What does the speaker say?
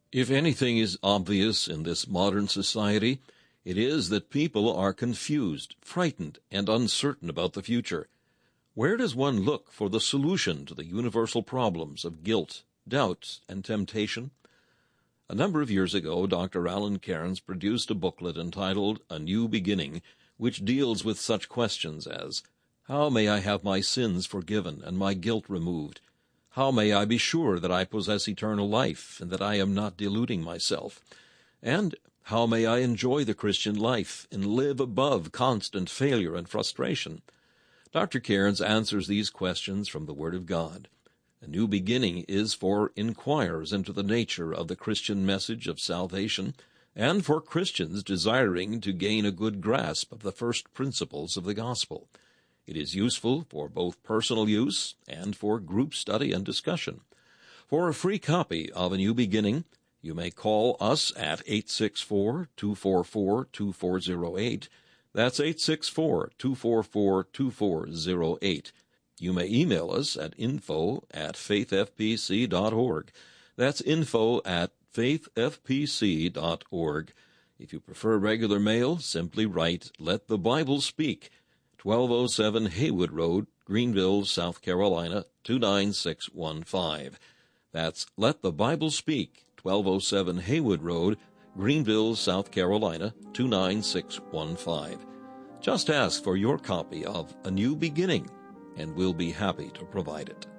If anything is obvious in this modern society, it is that people are confused, frightened, and uncertain about the future. Where does one look for the solution to the universal problems of guilt, doubt, and temptation? A number of years ago, Dr. Alan Cairns produced a booklet entitled A New Beginning, which deals with such questions as, how may I have my sins forgiven and my guilt removed? How may I be sure that I possess eternal life and that I am not deluding myself? And how may I enjoy the Christian life and live above constant failure and frustration? Dr. Cairns answers these questions from the Word of God. A New Beginning is for inquirers into the nature of the Christian message of salvation and for Christians desiring to gain a good grasp of the first principles of the gospel. It is useful for both personal use and for group study and discussion. For a free copy of A New Beginning, you may call us at 864-244-2408. That's 864-244-2408. You may email us at info@faithfpc.org. That's info@faithfpc.org. If you prefer regular mail, simply write Let the Bible Speak, 1207 Haywood Road, Greenville, South Carolina, 29615. That's Let the Bible Speak, 1207 Haywood Road, Greenville, South Carolina, 29615. Just ask for your copy of A New Beginning, and we'll be happy to provide it.